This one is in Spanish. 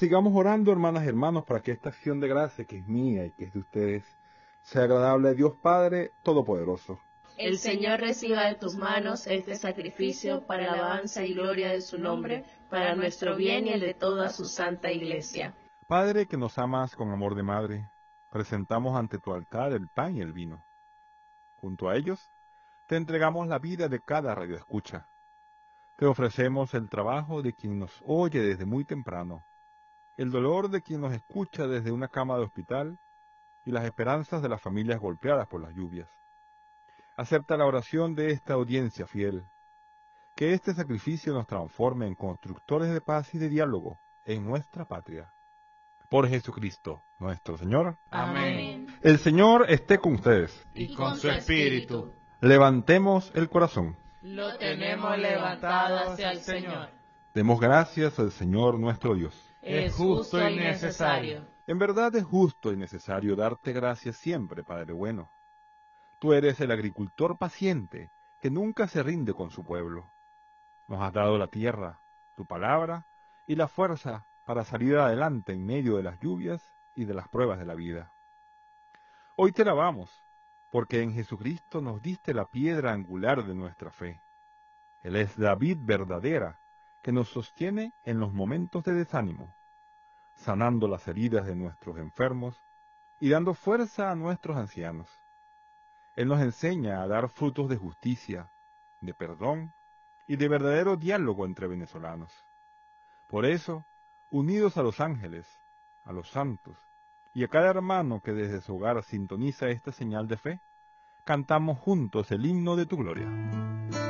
Sigamos orando, hermanas y hermanos, para que esta acción de gracia, que es mía y que es de ustedes, sea agradable a Dios Padre Todopoderoso. El Señor reciba de tus manos este sacrificio para la alabanza y gloria de su nombre, para nuestro bien y el de toda su santa Iglesia. Padre, que nos amas con amor de madre, presentamos ante tu altar el pan y el vino. Junto a ellos, te entregamos la vida de cada radioescucha. Te ofrecemos el trabajo de quien nos oye desde muy temprano, el dolor de quien nos escucha desde una cama de hospital y las esperanzas de las familias golpeadas por las lluvias. Acepta la oración de esta audiencia fiel. Que este sacrificio nos transforme en constructores de paz y de diálogo en nuestra patria. Por Jesucristo, nuestro Señor. Amén. El Señor esté con ustedes. Y con su espíritu. Levantemos el corazón. Lo tenemos levantado hacia el Señor. Demos gracias al Señor nuestro Dios. Es justo y necesario. En verdad es justo y necesario darte gracias siempre, Padre bueno. Tú eres el agricultor paciente que nunca se rinde con su pueblo. Nos has dado la tierra, tu palabra y la fuerza para salir adelante en medio de las lluvias y de las pruebas de la vida. Hoy te alabamos, porque en Jesucristo nos diste la piedra angular de nuestra fe. Él es la vid verdadera que nos sostiene en los momentos de desánimo, sanando las heridas de nuestros enfermos y dando fuerza a nuestros ancianos. Él nos enseña a dar frutos de justicia, de perdón y de verdadero diálogo entre venezolanos. Por eso, unidos a los ángeles, a los santos y a cada hermano que desde su hogar sintoniza esta señal de fe, cantamos juntos el himno de tu gloria.